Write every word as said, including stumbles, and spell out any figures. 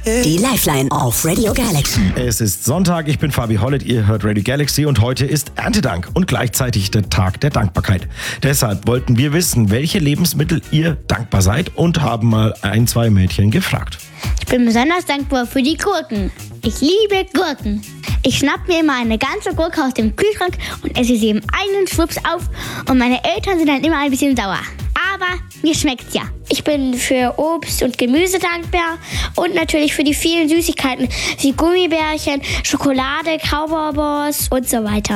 Die Lifeline auf Radio Galaxy. Es ist Sonntag, ich bin Fabi Hollett, ihr hört Radio Galaxy und heute ist Erntedank und gleichzeitig der Tag der Dankbarkeit. Deshalb wollten wir wissen, welche Lebensmittel ihr dankbar seid und haben mal ein, zwei Mädchen gefragt. Ich bin besonders dankbar für die Gurken. Ich liebe Gurken. Ich schnapp mir immer eine ganze Gurke aus dem Kühlschrank und esse sie im einen Schwupps auf und meine Eltern sind dann immer ein bisschen sauer. Aber mir schmeckt's ja. Ich bin für Obst und Gemüse dankbar und natürlich für die vielen Süßigkeiten wie Gummibärchen, Schokolade, Kaubonbons und so weiter.